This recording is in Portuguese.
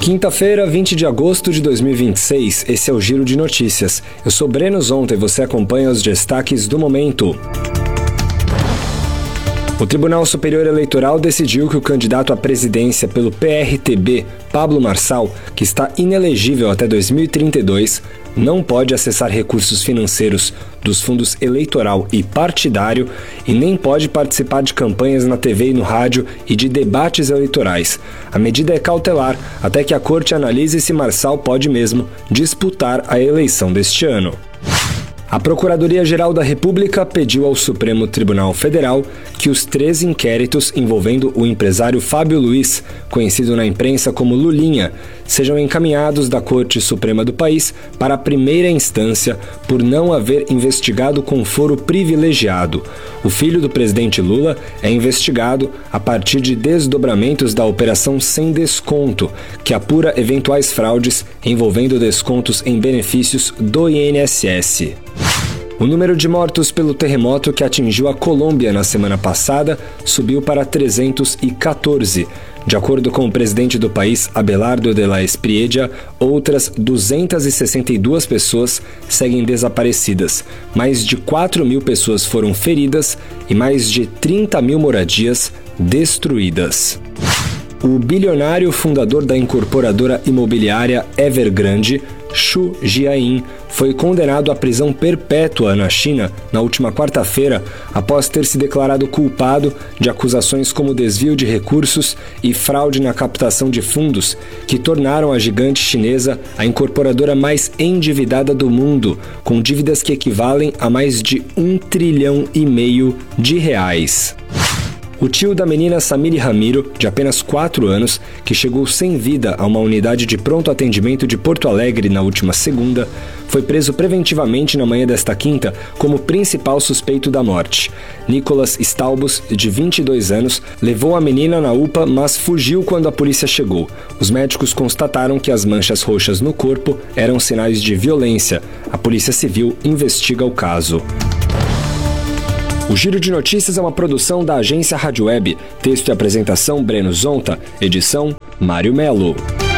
Quinta-feira, 20 de agosto de 2026, esse é o Giro de Notícias. Eu sou Breno Zonta e você acompanha os destaques do momento. O Tribunal Superior Eleitoral decidiu que o candidato à presidência pelo PRTB, Pablo Marçal, que está inelegível até 2032, não pode acessar recursos financeiros dos fundos eleitoral e partidário e nem pode participar de campanhas na TV e no rádio e de debates eleitorais. A medida é cautelar até que a Corte analise se Marçal pode mesmo disputar a eleição deste ano. A Procuradoria-Geral da República pediu ao Supremo Tribunal Federal que os 3 inquéritos envolvendo o empresário Fábio Luiz, conhecido na imprensa como Lulinha, sejam encaminhados da Corte Suprema do país para a primeira instância por não haver investigado com foro privilegiado. O filho do presidente Lula é investigado a partir de desdobramentos da Operação Sem Desconto, que apura eventuais fraudes envolvendo descontos em benefícios do INSS. O número de mortos pelo terremoto que atingiu a Colômbia na semana passada subiu para 314. De acordo com o presidente do país, Abelardo de la Espriella, outras 262 pessoas seguem desaparecidas. Mais de 4.000 pessoas foram feridas e mais de 30.000 moradias destruídas. O bilionário fundador da incorporadora imobiliária Evergrande, Xu Jiayin, foi condenado à prisão perpétua na China na última quarta-feira após ter se declarado culpado de acusações como desvio de recursos e fraude na captação de fundos, que tornaram a gigante chinesa a incorporadora mais endividada do mundo, com dívidas que equivalem a mais de R$1,5 trilhão de reais. O tio da menina Samiri Ramiro, de apenas 4 anos, que chegou sem vida a uma unidade de pronto atendimento de Porto Alegre na última segunda, foi preso preventivamente na manhã desta quinta como principal suspeito da morte. Nicolas Staubus, de 22 anos, levou a menina na UPA, mas fugiu quando a polícia chegou. Os médicos constataram que as manchas roxas no corpo eram sinais de violência. A Polícia Civil investiga o caso. O Giro de Notícias é uma produção da agência Rádio Web. Texto e apresentação Breno Zonta. Edição Mário Melo.